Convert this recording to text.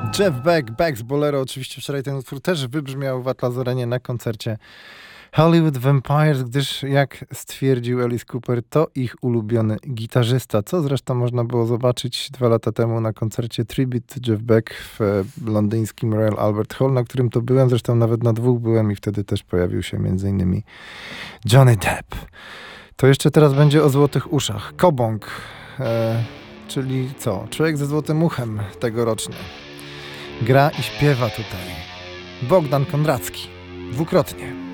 Jeff Beck, Beck's Bolero. Oczywiście wczoraj ten utwór też wybrzmiał w Atlas Arenie na koncercie Hollywood Vampires, gdyż jak stwierdził Alice Cooper, to ich ulubiony gitarzysta, co zresztą można było zobaczyć 2 lata temu na koncercie Tribute to Jeff Beck w londyńskim Royal Albert Hall, na którym to byłem, zresztą nawet na 2 byłem i wtedy też pojawił się m.in. Johnny Depp. To jeszcze teraz będzie o złotych uszach. Kobong, czyli co? Człowiek ze złotym uchem tegoroczny. Gra i śpiewa tutaj Bogdan Kondracki. Dwukrotnie.